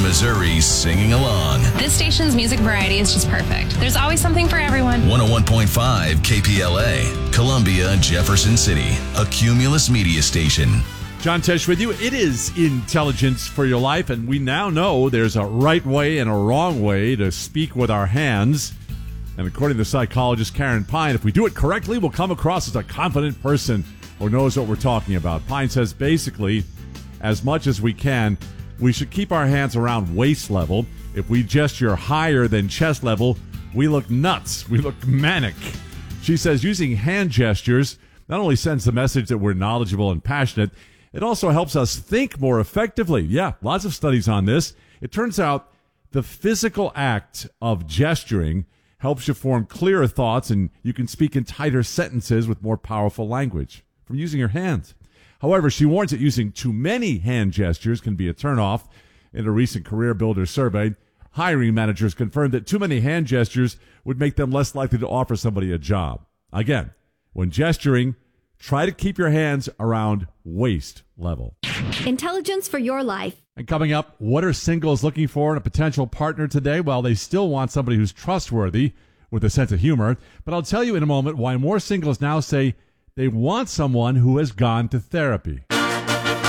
Missouri singing along. This station's music variety is just perfect. There's always something for everyone. 101.5 KPLA, Columbia, Jefferson City, a Cumulus media station. John Tesh with you. It is Intelligence for Your Life, and we now know there's a right way and a wrong way to speak with our hands. And according to psychologist Karen Pine, if we do it correctly, we'll come across as a confident person who knows what we're talking about. Pine says basically, as much as we can, we should keep our hands around waist level. If we gesture higher than chest level, we look nuts. We look manic. She says using hand gestures not only sends the message that we're knowledgeable and passionate, it also helps us think more effectively. Yeah, lots of studies on this. It turns out the physical act of gesturing helps you form clearer thoughts, and you can speak in tighter sentences with more powerful language from using your hands. However, she warns that using too many hand gestures can be a turnoff. In a recent Career Builder survey, hiring managers confirmed that too many hand gestures would make them less likely to offer somebody a job. Again, when gesturing, try to keep your hands around waist level. Intelligence for your life. And coming up, what are singles looking for in a potential partner today? Well, they still want somebody who's trustworthy with a sense of humor. But I'll tell you in a moment why more singles now say they want someone who has gone to therapy.